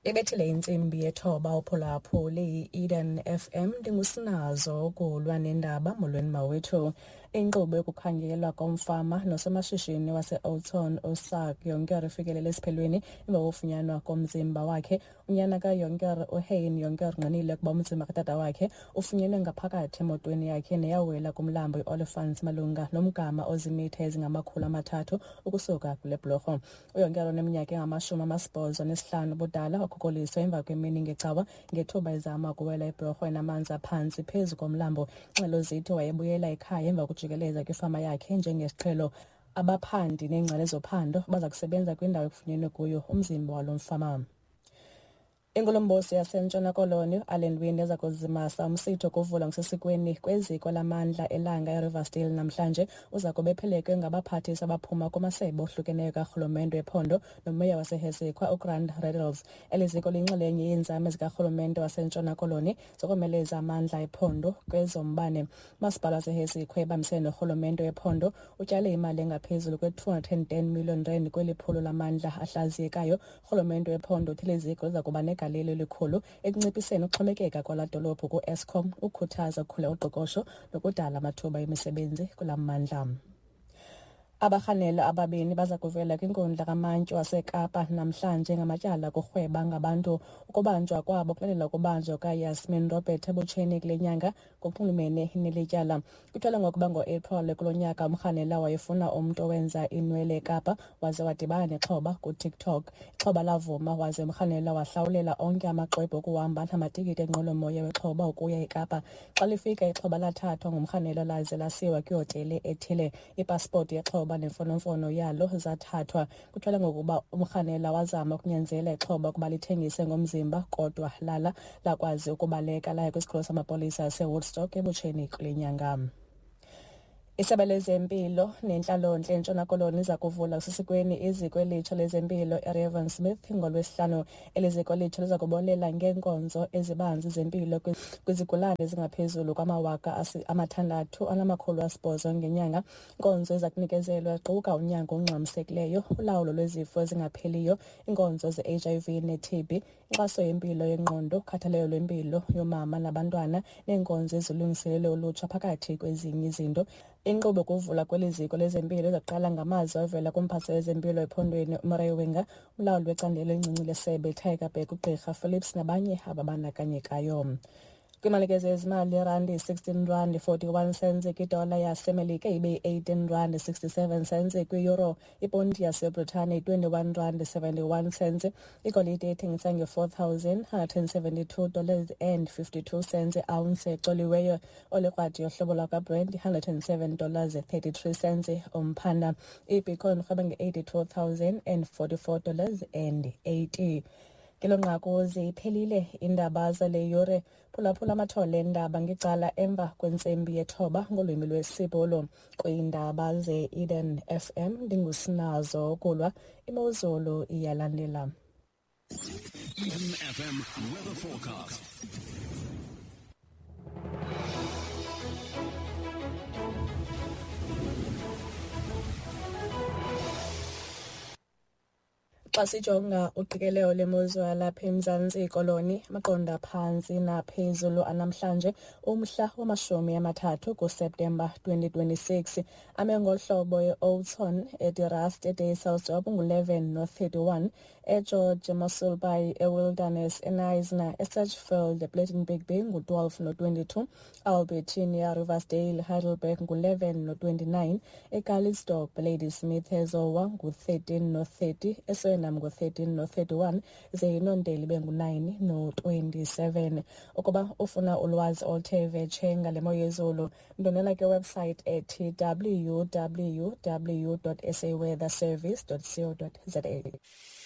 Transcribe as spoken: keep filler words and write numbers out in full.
Ibethile insimbi yethoba uphulaphuli Eden F M ndingusinazo kulwa nendaba molweni mawethu. Inkqubo yokukhangelwa komfama nosomashishini wase-Oudtshoorn uSak Jonker ifikelele esiphelweni emva kokufunyanwa komzimba wakhe. Unyana kaJonker uHayne Jonker nqinile ukuba umzimba katata wakhe ufunyenwe ngaphakathi emotweni yakhe neyawela kumlambo iOlifants malunga nomgama ozimitha ezingamakhulu amathathu ukusuka kule bhulorho. uJonker oneminyaka engamashumi amasibhozo nesihlanu ubudala wakhokholiswa emva kwemini ngecawa ngethuba ezama ukuwela ibhulorho enamanzi aphantsi phezu komlambo. Nxelo zithi wayebuyela ekhaya emva kujikeleza kwifama yakhe njengesiqhelo. Abaphandi neengcali zophando baza kusebenza kwindawo ekufunyenwe kuyo umzimba walo mfama. Inkulumbuso yaseNtshona Koloni Allen Winde eza kuzimasa umsitho kuvula ngokusesikweni kweziko lamandla elanga eRiversdale namhlanje uza kube ephelekwe ngabaphathisi abaphuma kumasebe ohlukeneyo karhulumente wephondo nomeya waseHesekwa uGrant Riddles. Eli ziko liyinxalenye yeenzame zikarhulumente waseNtshona Koloni zokomeleza amandla ephondo kwezombane. Umasipala waseHesekwa ebambisene norhulumente wephondo utyale imali engaphezulu kwe-two hundred and ten million rand kweli phulo lamandla ahlaziyekayo. Urhulumente wephondo uthi liziko liza kuba negalelo elikhulu ekunciphiseni ukuxhomekeka kwala dolophu ku-Eskom, ukukhuthaza ukukhula uqoqosho nokudala amathuba emisebenzi kula mandla. Abarhanelwa ababini baza kuvela kwinkundla kamantyi waseKapa namhlanje ngamatyala kurhweba ngabantu. Ukubanjwa kwabo kulandela ukubanjwa kaYasmin Robert ebutsheni kule nyanga ngokunxulumene neli tyala. Kuthelwa ngokuba ngo-April kulo nyaka umrhanelwa wayefuna umntu owenza inwele eKapa waze wadibana nexhoba kuTikTok. Ixhoba lavuma waze umrhanelwa wahlawulela onke amaxwebhu okuhamba namatikiti enqwelomoya wexhoba ukuya eKapa. Xa lifika ixhoba lathathwa ngumrhanelwa laze lasiwa kwihotele ethile. Ipaspoti yexhoba nemfonomfono yalo zathathwa. Kuthelwa ngokuba umrhanelwa wazama ukunyanzela ixhoba ukuba lithengise ngomzimba kodwa lala lakwazi ukubaleka laya kwisikolo samapolisa seWoodstock ebutsheni kule nyanga. Isebe lezempilo nentlalontle eNtshona Koloni iza kuvula kusesikweni iziko elitsha lezempilo eRaven-Smith ngolwesihlanu. Eli ziko elitsha liza kubonelela ngeenkonzo ezibanzi zempilo kwizigulane ezingaphezulu kwamawaka amathandathu anamakhulu asibhozo ngenyanga. Inkonzo eza kunikezelwa ziquka unyango ongxamisekileyo, ulawulo lwezifo ezingapheliyo, iinkonzo ze-H I V ne-T B, inkxaso yempilo yengqondo, ukhathalelo lwempilo yoomama nabantwana neenkonzo ezilungiselelwe ulutsha phakathi kwezinye izinto. Inkqubo yokuvula kweli ziko lezempilo izaqala ngamazwi avela kumphathiswa wezempilo ephondweni uMaryiwinga, umlawuli wecandelo elincinci lesebe Tiger Beck, uGqirha Phillips nabanye ababandakanyekayo. Kwimalike ezimali irandi sixteen rand forty-one cents, kwidola yasemelika ibe eighteen rand sixty-seven cents, kwi-euro iponti yaseBritane twenty-one rand seventy-one cents, igolide ethengisa nge-four thousand one hundred seventy-two dollars and fifty-two cents, ounce exoliweyo olikrwadi yohlobo lwakaBrent one hundred seven dollars thirty-three cents, umphanda iBitcoin urhweba nge-eighty-two thousand forty-four dollars and eighty. Kelo nqaku ziphelile indaba zale yure. Phulaphula amathole endaba ngecala emva kwentsembi yethoba ngolwimi lwesibhulu kwiindaba ze-Eden F M. Ndingusinazo kulwa, imozulu iyalandela. Eden F M weather forecast. Xa sijonga uqikelelo lemozulu yalapha eMzantsi Koloni, amaqondo aphantsi naphezulu anamhlanje umhla wamashumi amathathu kuSeptemba twenty twenty-six. Ame ngolhlobo e-Oudtshoorn, eDirast, eDayselsdorp ngu-eleven no thirty-one, eGeorge Masulbayi, eWilderness, eNisna, eSatchfield, ePlettenberg ngu-twelve no twenty-two, Albertina, Riversdale, Heidelberg ngu-eleven no twenty-nine, eCalitzdorp, Ladysmith, eZowa ngu-thirteen no thirty, eSwellendam ngu-thirteen no thirty-one, ze iNondeli bengu-nine no twenty-seven. Ukuba ufuna ulwazi oluthe vetshe ngale mo yezulu, ndonela ke website ethi w w w dot s a weather service dot co dot za.